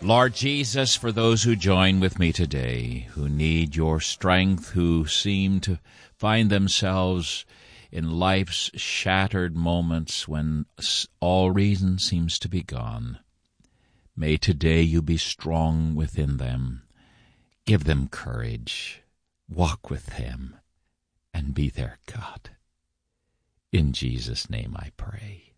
Lord Jesus, for those who join with me today, who need your strength, who seem to find themselves in life's shattered moments when all reason seems to be gone, may today you be strong within them. Give them courage, walk with them, and be their God. In Jesus' name I pray.